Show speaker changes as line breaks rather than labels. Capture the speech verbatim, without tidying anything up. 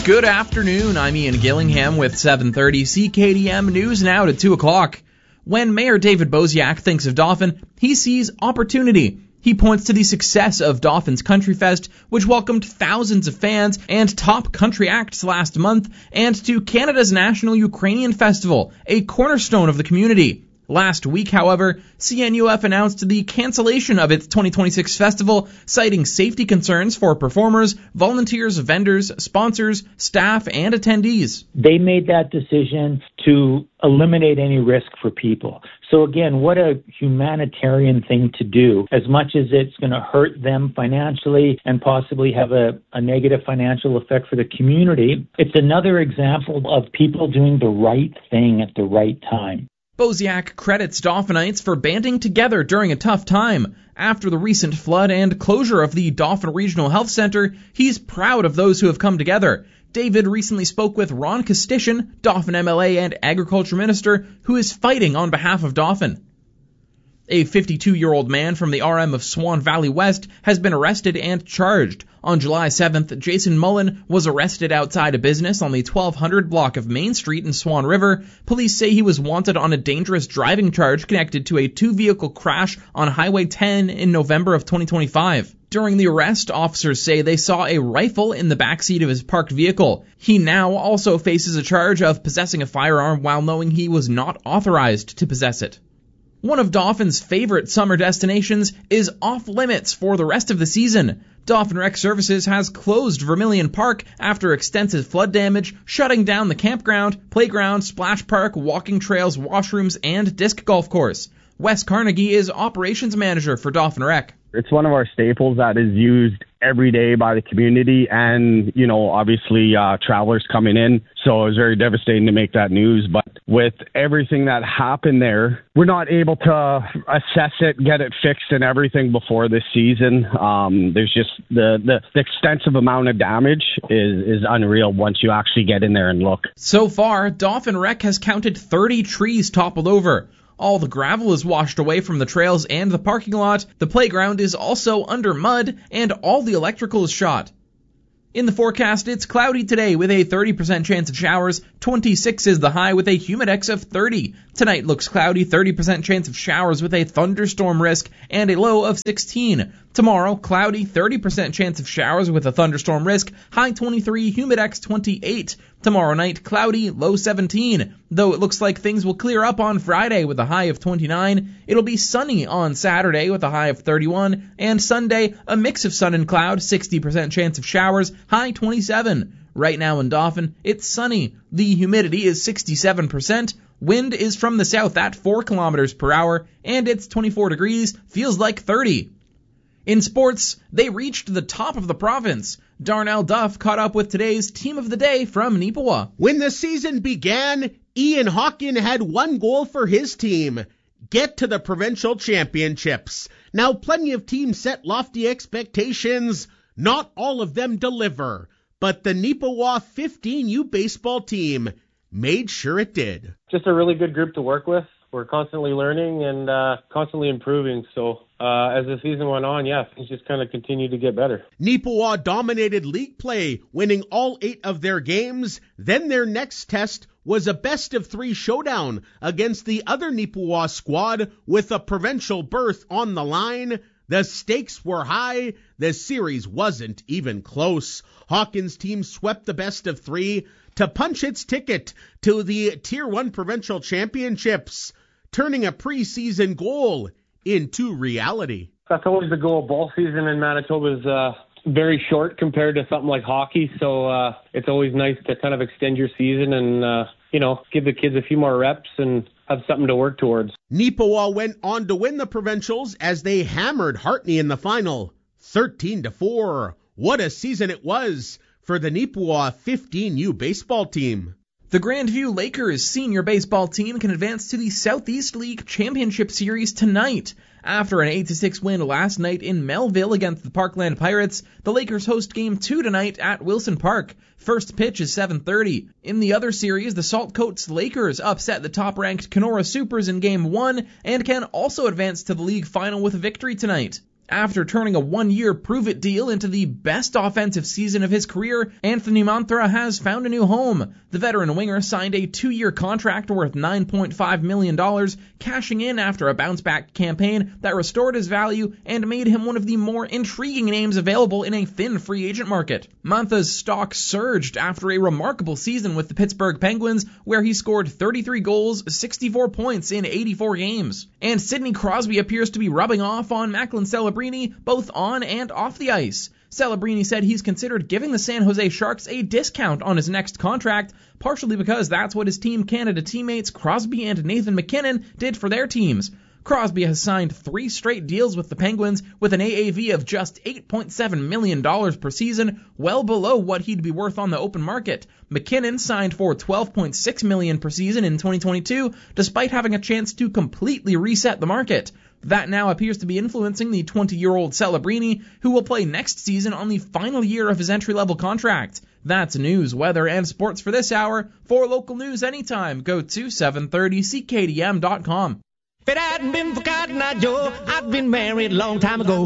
Good afternoon, I'm Ian Gillingham with seven thirty C K D M News now to two o'clock. When Mayor David Bosiak thinks of Dauphin, he sees opportunity. He points to the success of Dauphin's Country Fest, which welcomed thousands of fans and top country acts last month, and to Canada's National Ukrainian Festival, a cornerstone of the community. Last week, however, C N U F announced the cancellation of its twenty twenty-six festival, citing safety concerns for performers, volunteers, vendors, sponsors, staff, and attendees.
They made that decision to eliminate any risk for people. So again, what a humanitarian thing to do. As much as it's going to hurt them financially and possibly have a, a negative financial effect for the community, it's another example of people doing the right thing at the right time.
Bosiak credits Dauphinites for banding together during a tough time. After the recent flood and closure of the Dauphin Regional Health Center, he's proud of those who have come together. David recently spoke with Ron Kostishin, Dauphin M L A and Agriculture Minister, who is fighting on behalf of Dauphin. A fifty-two-year-old man from the R M of Swan Valley West has been arrested and charged. On July seventh, Jason Mullen was arrested outside a business on the twelve hundred block of Main Street in Swan River. Police say he was wanted on a dangerous driving charge connected to a two-vehicle crash on Highway ten in November of twenty twenty-five. During the arrest, officers say they saw a rifle in the backseat of his parked vehicle. He now also faces a charge of possessing a firearm while knowing he was not authorized to possess it. One of Dauphin's favorite summer destinations is off limits for the rest of the season. Dauphin Rec Services has closed Vermilion Park after extensive flood damage, shutting down the campground, playground, splash park, walking trails, washrooms, and disc golf course. Wes Carnegie is operations manager for Dauphin Rec.
It's one of our staples that is used every day by the community and, you know, obviously uh, travelers coming in. So it was very devastating to make that news. But with everything that happened there, we're not able to assess it, get it fixed and everything before this season. Um, there's just the, the, the extensive amount of damage is, is unreal once you actually get in there and look.
So far, Dauphin Rec has counted thirty trees toppled over. All the gravel is washed away from the trails and the parking lot. The playground is also under mud, and all the electrical is shot. In the forecast, it's cloudy today with a thirty percent chance of showers. twenty-six is the high with a humidex of thirty. Tonight looks cloudy, thirty percent chance of showers with a thunderstorm risk and a low of sixteen. Tomorrow, cloudy, thirty percent chance of showers with a thunderstorm risk, high twenty-three, humidex twenty-eight. Tomorrow night, cloudy, low seventeen. Though it looks like things will clear up on Friday with a high of twenty-nine. It'll be sunny on Saturday with a high of thirty-one. And Sunday, a mix of sun and cloud, sixty percent chance of showers, high twenty-seven. Right now in Dauphin, it's sunny. The humidity is sixty-seven percent. Wind is from the south at four kilometers per hour, and it's twenty-four degrees, feels like thirty. In sports, they reached the top of the province. Darnell Duff caught up with today's Team of the Day from Neepawa.
When the season began, Ian Hawkin had one goal for his team: get to the provincial championships. Now, plenty of teams set lofty expectations. Not all of them deliver, but the Neepawa fifteen U baseball team made sure it did.
Just a really good group to work with. We're constantly learning and uh, constantly improving. So uh, as the season went on, yeah, things just kind of continued to get better.
Neepawa dominated league play, winning all eight of their games. Then their next test was a best-of-three showdown against the other Neepawa squad with a provincial berth on the line. The stakes were high. The series wasn't even close. Hawkins' team swept the best of three to punch its ticket to the Tier one Provincial Championships, turning a preseason goal into reality.
That's always the goal. Ball season in Manitoba is uh, very short compared to something like hockey, so uh, it's always nice to kind of extend your season and, uh, you know, give the kids a few more reps and have something to work towards.
Neepawa went on to win the provincials as they hammered Hartney in the final, thirteen to four. What a season it was for the Neepawa fifteen U baseball team.
The Grandview Lakers senior baseball team can advance to the Southeast League Championship Series tonight. After an eight to six win last night in Melville against the Parkland Pirates, the Lakers host Game two tonight at Wilson Park. First pitch is seven thirty. In the other series, the Saltcoats Lakers upset the top-ranked Kenora Supers in Game one and can also advance to the league final with a victory tonight. After turning a one-year prove-it deal into the best offensive season of his career, Anthony Manthra has found a new home. The veteran winger signed a two-year contract worth nine point five million dollars, cashing in after a bounce-back campaign that restored his value and made him one of the more intriguing names available in a thin free agent market. Manthra's stock surged after a remarkable season with the Pittsburgh Penguins, where he scored thirty-three goals, sixty-four points in eighty-four games. And Sidney Crosby appears to be rubbing off on Macklin Celebrini both on and off the ice. Celebrini said he's considered giving the San Jose Sharks a discount on his next contract, partially because that's what his Team Canada teammates Crosby and Nathan MacKinnon did for their teams. Crosby has signed three straight deals with the Penguins with an A A V of just eight point seven million dollars per season, well below what he'd be worth on the open market. MacKinnon signed for twelve point six million dollars per season in twenty twenty-two, despite having a chance to completely reset the market. That now appears to be influencing the twenty-year-old Celebrini, who will play next season on the final year of his entry-level contract. That's news, weather, and sports for this hour. For local news anytime, go to seven thirty C K D M dot com.
If it hadn't been for Cotton Eye Joe, I'd been married a long time ago.